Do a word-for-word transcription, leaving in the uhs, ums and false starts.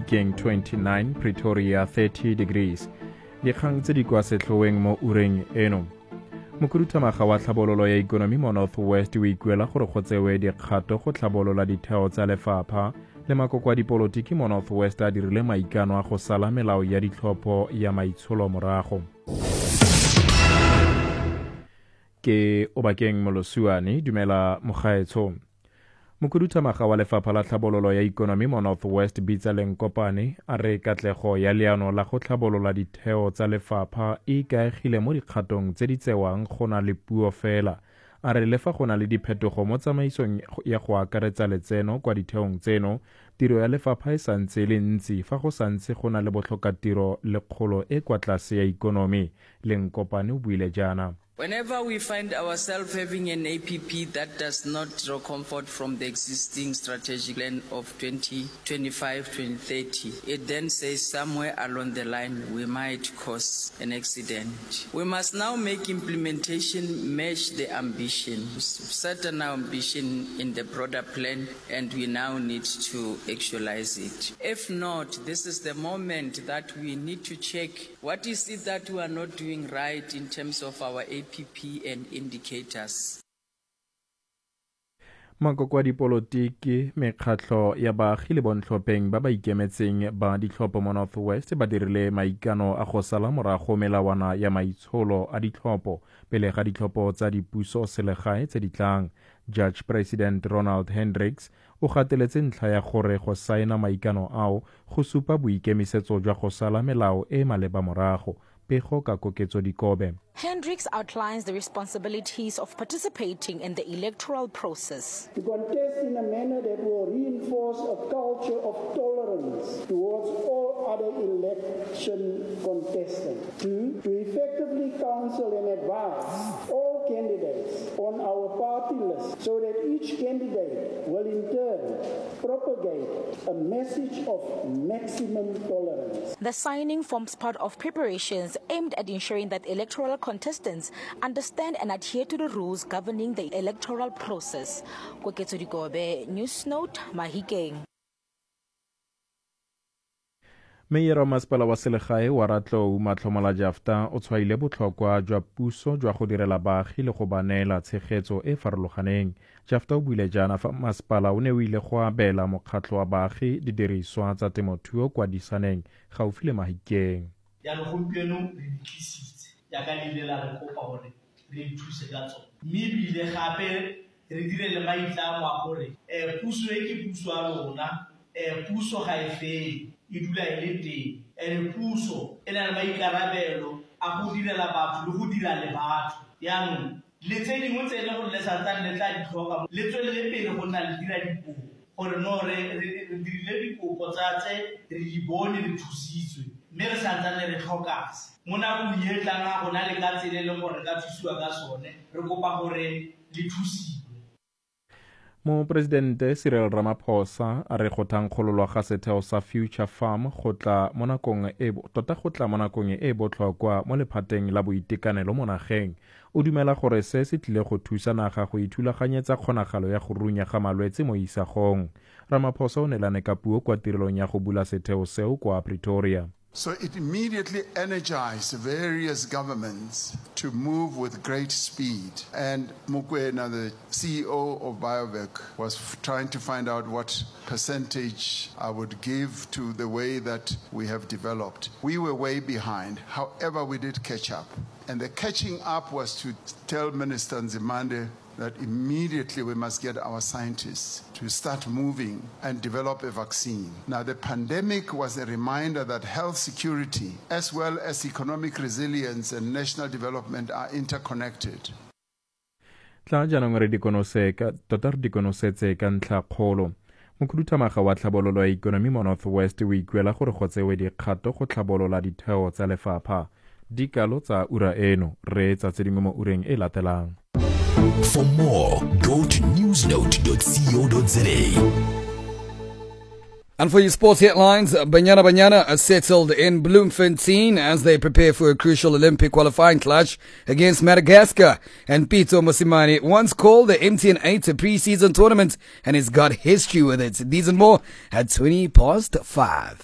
Mahikeng twenty-nine, Pretoria thirty degrees. Dikgang tse di kwa setlhoeng mo ureng eno. Mokhuduthamaga wa tlhabololo ya ikonomi mo North West o ikuela gore go tsewe dikgato go tlhabolola ditheo tsa lefapha le makoko a dipolotiki mo North West a dirile maikano a go sala melao ya ditlhopho ya maitsholo morago. Ke Obakeng Molosuane, dumela mogaetsho. Mokhuduthamaga wa lefapha la tlhabololo ya ikonomi mo North West Bitsaleng Kopane a re katlego ya leano la go tlhabolola ditheo tsa lefapha e ikaegile mo dikgatong tse di tsewang go na le puo fela. A re le fa go na le diphetogo mo tsamaisong ya go akaretsa letseno kwa ditheong tseno, tiro ya lefapha e santse e le ntsi fa go santse go na le botlhokatiro le kgolo e kwa tlase ya ikonomi. Leng Kopane o buile jaana. Whenever we find ourselves having an A P P that does not draw comfort from the existing strategic plan of twenty twenty-five to twenty thirty, it then says somewhere along the line we might cause an accident. We must now make implementation match the ambition. We've set an ambition in the broader plan and we now need to actualize it. If not, this is the moment that we need to check what is it that we are not doing right in terms of our A P P and indicators. Makoko a dipolotiki, mekgatlho ya baagi le bontlhopheng ba ba ikemetseng ba ditlhopho mo North West ba dirile maikano a go sala morago melawana ya maitsholo a ditlhopho pele ga ditlhopho tsa dipuso selegae tse di tlang. Judge President Ronald Hendricks o gateletse ntlha ya gore go saena maikano ao go supa boikemisetso jwa go sala melao e maleba morago. Pego ka koketso dikobe. Hendricks outlines the responsibilities of participating in the electoral process. To contest in a manner that will reinforce a culture of tolerance towards all other election contestants. Two, to effectively counsel and advise all candidates on our party list so that each candidate will in turn propagate a message of maximum tolerance. The signing forms part of preparations aimed at ensuring that electoral contestants understand and adhere to the rules governing the electoral process. Kweketso Dikobe, News Note, Mahikeng. Mayor wa Masepala wa Selegae wa Ratlou Matlhomola Jafta o tshwaile botlhokwa jwa puso jwa go direla baagi le go ba neela tshegetso e farologaneng. Jafta o buile jaana fa masepala o ne o ile go abela mokgatlho wa baagi didiriswa tsa temothuo kwa disaneng gaufi le Mahikeng. Ya le gompieno re ditlisitse ya ka le la re kopa gore re ithuse ka tsona mme bile gape re dire le maitlamo a gore eh puso e ke puso a lona eh puso ga e fele e dula e le teng ene puso e na le maikarabelo a go direla batho le go dira le batho yang le tse dingwe tse le go le santane le tla ditlhoka le tswelele pele go nna le dira dikopo gore no re re dirile dikopo tsa tse re di bone le thusitswe mme re santsane re tlhokase mo nakong e tlang ga gona le ka tsele le gore ka thusiwa ka sone re kopa gore le thusiwe. Mo Presidente Cyril Ramaphosa a re go thankgololwa ga setheo sa Future Farm go tla mo nakong e tota go tla mo nakong e botlhokwa mo lephateng la boitekanelo mo nageng. O dumela gore se se tlile go thusa naga go ithulaganyetsa kgonagalo ya go runya ga malwetse mo isagong. Ramaphosa o nelane ka puo kwa tirelong ya go bula setheo seo kwa Pretoria. So it immediately energized various governments to move with great speed. And Mukwena, the C E O of BioVac, was f- trying to find out what percentage I would give to the way that we have developed. We were way behind. However, we did catch up. And the catching up was to tell Minister Nzimande that immediately we must get our scientists to start moving and develop a vaccine. Now, the pandemic was a reminder that health security, as well as economic resilience and national development, are interconnected. Tla jaanong re dikonoseka tota re dikonosetse ka ntlha kgolo. Mokhuduthamaga wa tlhabololo ya ikonomi mo North West o ikuela gore go tsewe dikgato go tlhabolola ditheo tsa lefapha. Dikalo tsa ura eno re tsa tse dingwe mo ureng e latelang. For more, go to newsnote dot co dot za. And for your sports headlines, Banyana Banyana are settled in Bloemfontein as they prepare for a crucial Olympic qualifying clash against Madagascar. And Pito Mosimane once called the M T N eight a pre-season tournament and has got history with it. These and more at twenty past five.